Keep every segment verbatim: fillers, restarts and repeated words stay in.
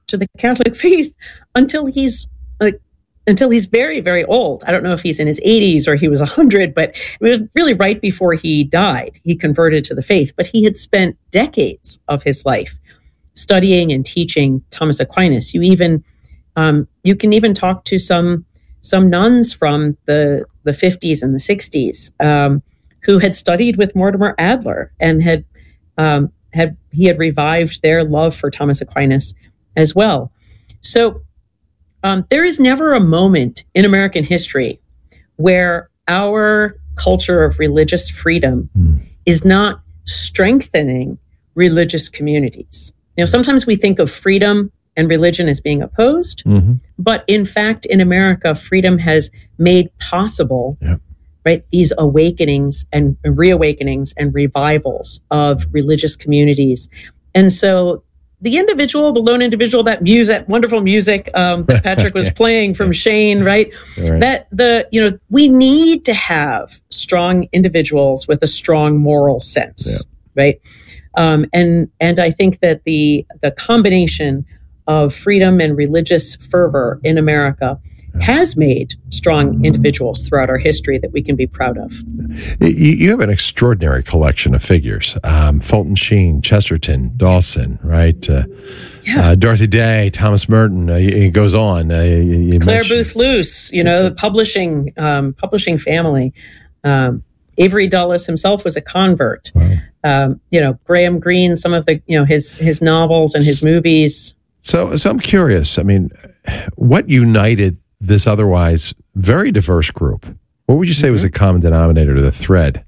to the Catholic faith until he's like until he's very, very old. I don't know if he's in his eighties or he was one hundred, but it was really right before he died. He converted to the faith, but he had spent decades of his life studying and teaching Thomas Aquinas. You even um, you can even talk to some some nuns from the the fifties and the sixties um, who had studied with Mortimer Adler and had um, had he had revived their love for Thomas Aquinas as well. So um, there is never a moment in American history where our culture of religious freedom mm. is not strengthening religious communities. You know, sometimes we think of freedom and religion as being opposed, mm-hmm. but in fact, in America, freedom has made possible, yeah. right, these awakenings and reawakenings and revivals of religious communities. And so the individual, the lone individual, that music, that wonderful music um, that Patrick was playing from Shane, right? right? That the, you know, we need to have strong individuals with a strong moral sense, yeah. right? Um, and and I think that the the combination of freedom and religious fervor in America has made strong individuals throughout our history that we can be proud of. You, you have an extraordinary collection of figures. Um, Fulton Sheen, Chesterton, Dawson, right? Uh, yeah. uh, Dorothy Day, Thomas Merton, uh, it goes on. Uh, you, you Claire Booth Luce, you know, the publishing, um, publishing family. Um, Avery Dulles himself was a convert. Wow. Um, you know, Graham Greene, some of the, you know, his his novels and his movies. So, so I'm curious. I mean, what united this otherwise very diverse group? What would you say mm-hmm. was the common denominator to the thread?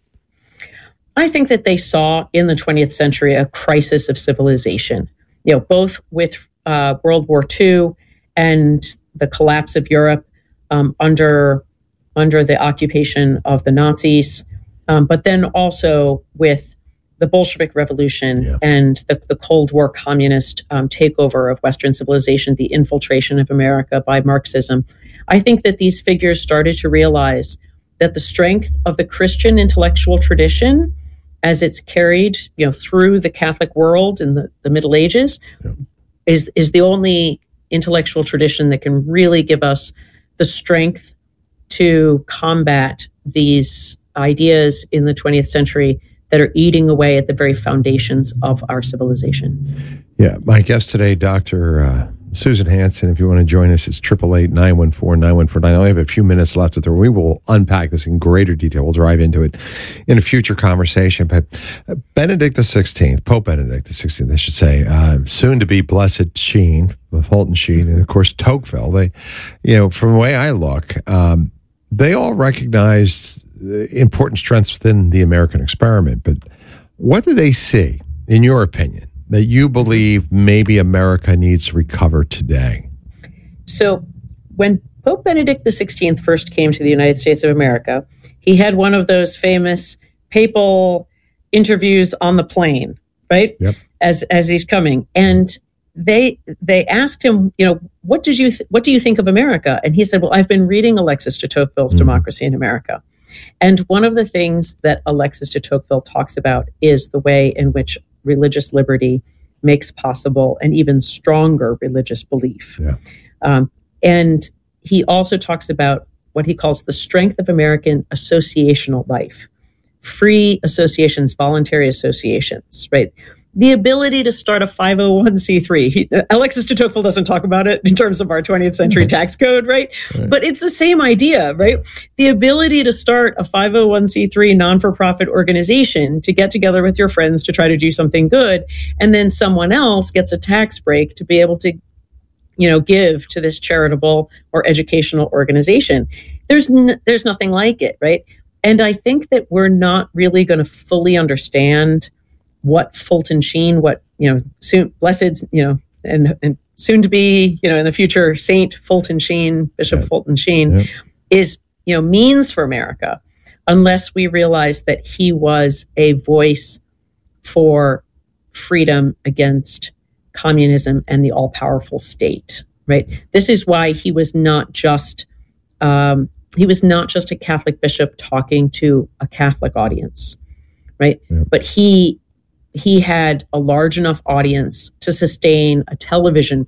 I think that they saw in the twentieth century a crisis of civilization. You know, both with uh, World War Two and the collapse of Europe um, under under the occupation of the Nazis, um, but then also with the Bolshevik Revolution yeah. and the, the Cold War communist um, takeover of Western civilization, the infiltration of America by Marxism. I think that these figures started to realize that the strength of the Christian intellectual tradition, as it's carried, you know, through the Catholic world in the, the Middle Ages, yeah. is is the only intellectual tradition that can really give us the strength to combat these ideas in the twentieth century that are eating away at the very foundations of our civilization. Yeah, my guest today, Doctor Uh, Susan Hansen. If you want to join us, it's eight eight eight, nine one four, nine one four nine. I only have a few minutes left with her. We will unpack this in greater detail. We'll drive into it in a future conversation. But Benedict the sixteenth, Pope Benedict the sixteenth, I should say, uh, soon to be Blessed Sheen, Fulton Sheen, and of course Tocqueville. They, you know, from the way I look, um, they all recognize important strengths within the American experiment. But what do they see, in your opinion, that you believe maybe America needs to recover today? So when Pope Benedict the sixteenth first came to the United States of America, he had one of those famous papal interviews on the plane, right? Yep. As as he's coming. And they they asked him, you know, what did you th- what do you think of America? And he said, well, I've been reading Alexis de Tocqueville's mm-hmm. Democracy in America. And one of the things that Alexis de Tocqueville talks about is the way in which religious liberty makes possible an even stronger religious belief. Yeah. Um, and he also talks about what he calls the strength of American associational life, free associations, voluntary associations, right? The ability to start a five oh one c three. He, Alexis de Tocqueville doesn't talk about it in terms of our twentieth century tax code, right? right? But it's the same idea, right? The ability to start a five oh one c three non-for-profit organization to get together with your friends to try to do something good, and then someone else gets a tax break to be able to, you know, give to this charitable or educational organization. There's n- there's nothing like it, right? And I think that we're not really going to fully understand what Fulton Sheen, what, you know, soon, blessed, you know, and, and soon to be, you know, in the future, Saint Fulton Sheen, Bishop yeah. Fulton Sheen, yeah. is, you know, means for America, unless we realize that he was a voice for freedom against communism and the all-powerful state, right? This is why he was not just, um, he was not just a Catholic bishop talking to a Catholic audience, right? Yeah. But he, He had a large enough audience to sustain a television